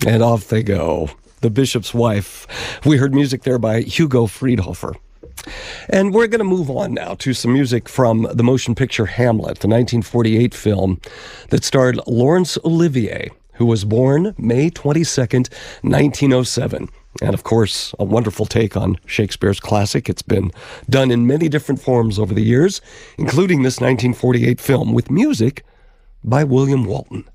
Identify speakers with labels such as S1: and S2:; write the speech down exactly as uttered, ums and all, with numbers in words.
S1: And off they go. The Bishop's Wife. We heard music there by Hugo Friedhofer. And we're going to move on now to some music from the motion picture Hamlet, the nineteen forty-eight film that starred Laurence Olivier, who was born May twenty-second, nineteen oh seven. And, of course, a wonderful take on Shakespeare's classic. It's been done in many different forms over the years, including this nineteen forty-eight film with music by William Walton.